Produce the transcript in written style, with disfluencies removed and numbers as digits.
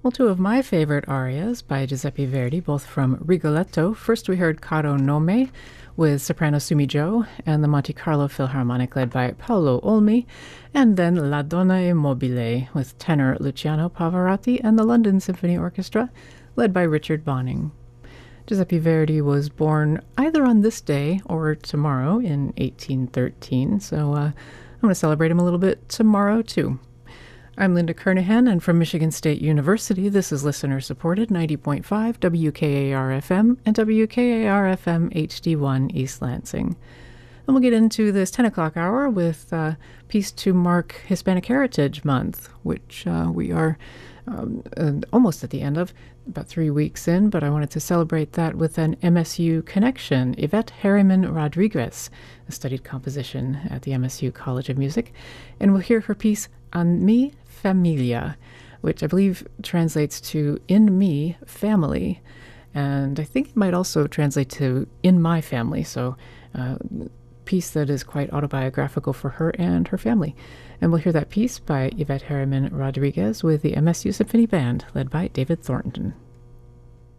Well, two of my favorite arias by Giuseppe Verdi, both from Rigoletto. First, we heard Caro Nome with soprano Sumi Jo and the Monte Carlo Philharmonic led by Paolo Olmi, and then La Donna e Mobile with tenor Luciano Pavarotti and the London Symphony Orchestra led by Richard Bonning. Giuseppe Verdi was born either on this day or tomorrow in 1813, so I'm going to celebrate him a little bit tomorrow, too. I'm Linda Kernahan, and from Michigan State University, this is listener-supported 90.5 WKAR-FM and WKAR-FM HD1 East Lansing. And we'll get into this 10 o'clock hour with a piece to mark Hispanic Heritage Month, which we are almost at the end of, about 3 weeks in, but I wanted to celebrate that with an MSU connection. Yvette Harriman Rodriguez studied composition at the MSU College of Music, and we'll hear her piece On Mi Familia, which I believe translates to In Me Family, and I think it might also translate to In My Family, so piece that is quite autobiographical for her and her family. And we'll hear that piece by Yvette Harriman Rodriguez with the MSU Symphony Band, led by David Thornton.